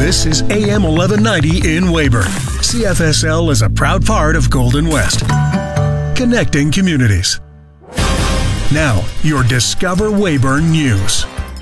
This is AM 1190 in Weyburn. CFSL is a proud part of Golden West. Connecting communities. Now, your Discover Weyburn News.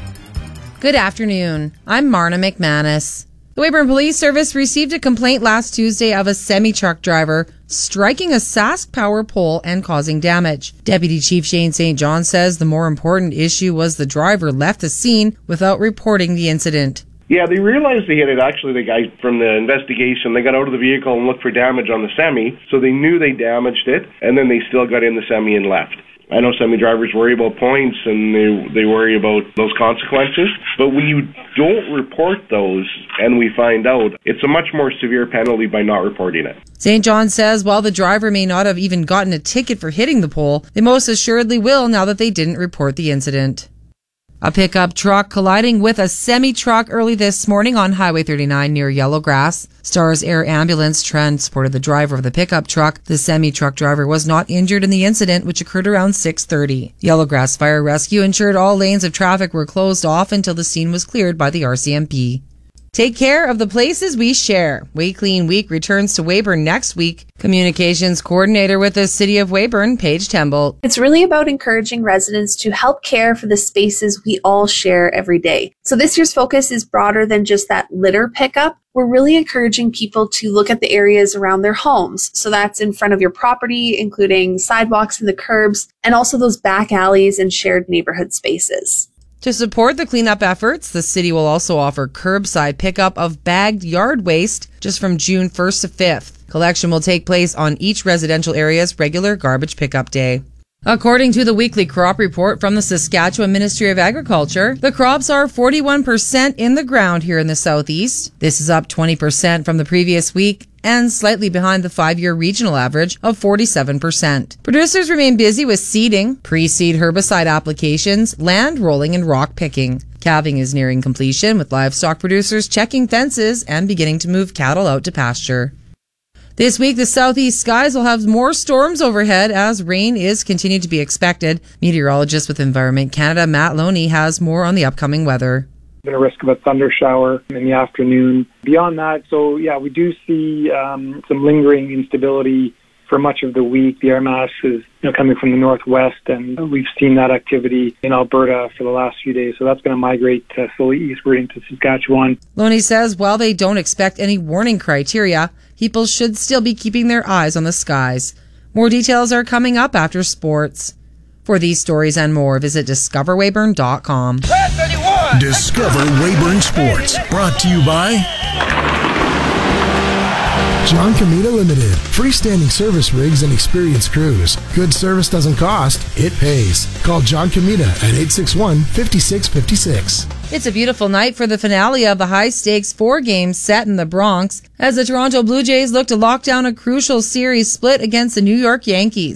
Good afternoon. I'm Marna McManus. The Weyburn Police Service received a complaint last Tuesday of a semi-truck driver striking a Sask power pole and causing damage. Deputy Chief Shane St. John says the more important issue was the driver left the scene without reporting the incident. Yeah, they realized they hit it. Actually, the guy from the investigation, they got out of the vehicle and looked for damage on the semi, so they knew they damaged it, and then they still got in the semi and left. I know semi drivers worry about points and they worry about those consequences, but when you don't report those and we find out, it's a much more severe penalty by not reporting it. St. John says while the driver may not have even gotten a ticket for hitting the pole, they most assuredly will now that they didn't report the incident. A pickup truck colliding with a semi-truck early this morning on Highway 39 near Yellowgrass. Stars Air Ambulance transported the driver of the pickup truck. The semi-truck driver was not injured in the incident, which occurred around 6:30. Yellowgrass Fire Rescue ensured all lanes of traffic were closed off until the scene was cleared by the RCMP. Take care of the places we share. We Clean Week returns to Weyburn next week. Communications coordinator with the City of Weyburn, Paige Temple. It's really about encouraging residents to help care for the spaces we all share every day. So this year's focus is broader than just that litter pickup. We're really encouraging people to look at the areas around their homes. So that's in front of your property, including sidewalks and the curbs, and also those back alleys and shared neighborhood spaces. To support the cleanup efforts, the city will also offer curbside pickup of bagged yard waste just from June 1st to 5th. Collection will take place on each residential area's regular garbage pickup day. According to the weekly crop report from the Saskatchewan Ministry of Agriculture, the crops are 41% in the ground here in the southeast. This is up 20% from the previous week and slightly behind the 5-year regional average of 47%. Producers remain busy with seeding, pre-seed herbicide applications, land rolling, and rock picking. Calving is nearing completion, with livestock producers checking fences and beginning to move cattle out to pasture. This week, the southeast skies will have more storms overhead as rain is continued to be expected. Meteorologist with Environment Canada, Matt Loney, has more on the upcoming weather. Been a risk of a thunder shower in the afternoon. Beyond that, we do see some lingering instability for much of the week. The air mass is coming from the northwest, and we've seen that activity in Alberta for the last few days. So that's going to migrate slowly eastward into Saskatchewan. Loney says while they don't expect any warning criteria, people should still be keeping their eyes on the skies. More details are coming up after sports. For these stories and more, visit discoverweyburn.com. Discover Weyburn Sports. Brought to you by John Comita Limited. Freestanding service rigs and experienced crews. Good service doesn't cost, it pays. Call John Comita at 861-5656. It's a beautiful night for the finale of the high-stakes 4-game set in the Bronx as the Toronto Blue Jays look to lock down a crucial series split against the New York Yankees.